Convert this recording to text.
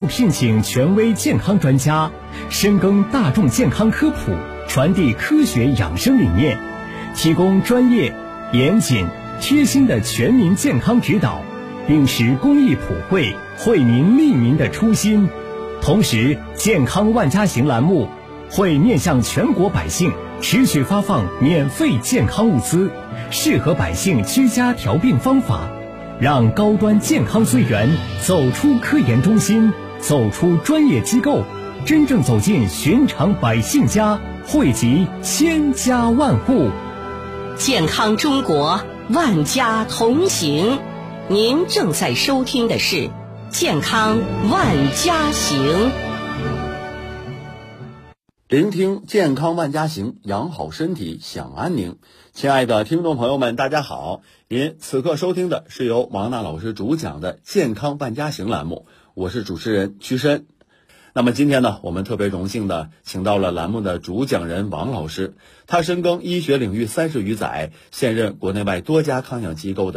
聘请权威健康专家，深耕大众健康科普，传递科学养生理念，提供专业、严谨、贴心的全民健康指导，秉持公益普惠、惠民利民的初心。同时，健康万家行栏目会面向全国百姓持续发放免费健康物资，适合百姓居家调病方法，让高端健康资源走出科研中心，走出专业机构，真正走进寻常百姓家，惠及千家万户。 健康中国，万家同行。您正在收听的是健康万家行。 聆听健康万家行，养好身体享安宁。亲爱的听众朋友们，大家好，您此刻收听的是由王娜老师主讲的健康万家行栏目，我是主持人屈申。那么今天呢，我们特别荣幸的请到了栏目的主讲人王老师，他深耕医学领域30余载，现任国内外多家康养机构的